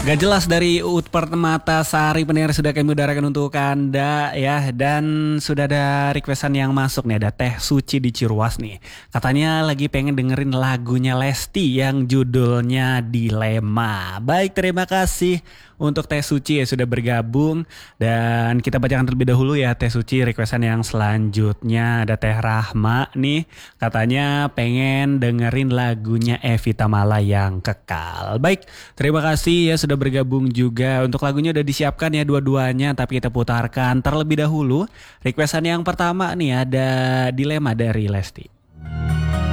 Gak jelas dari Uut Permatasari pendengar sudah kami udarakan untuk Anda ya. Dan sudah ada requestan yang masuk nih. Ada Teh Suci di Ciruas nih. Katanya lagi pengen dengerin lagunya Lesti yang judulnya Dilema. Baik, terima kasih untuk Teh Suci ya sudah bergabung. Dan kita bacakan terlebih dahulu ya Teh Suci requestan yang selanjutnya. Ada Teh Rahma nih. Katanya pengen dengerin lagunya Evita Mala yang Kekal. Baik, terima kasih ya sudah bergabung juga. Untuk lagunya udah disiapkan ya dua-duanya, tapi kita putarkan terlebih dahulu. Requestan yang pertama nih ada Dilema dari Lesti.